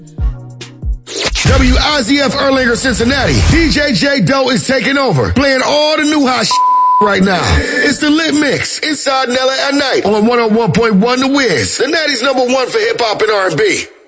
WIZF Erlanger, Cincinnati. DJ J Doe is taking over, playing all the new hot right now. It's the Lit Mix, inside Nella at night on 101.1 The Wiz, the Natty's #1 for hip hop and R&B.